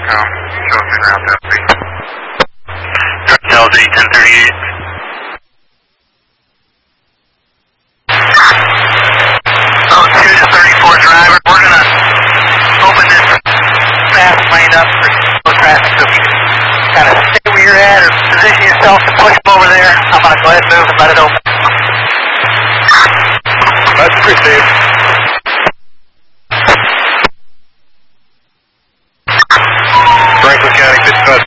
Falcon. Show us the ground copy. LZ 1038. Oh, here's a 34 driver. We're going to open this fast lane up for slow traffic, so if you can kind of stay where you're at or position yourself to push them over there, I'm going to go ahead and move and let it open. That's received. Franklin County, 55